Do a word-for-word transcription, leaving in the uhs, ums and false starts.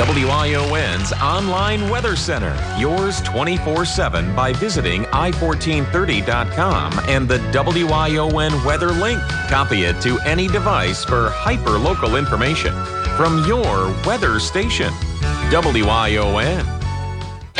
W I O N's online weather center, yours twenty-four seven by visiting i fourteen thirty dot com and the W I O N weather link. Copy it to any device for hyper-local information from your weather station. W I O N.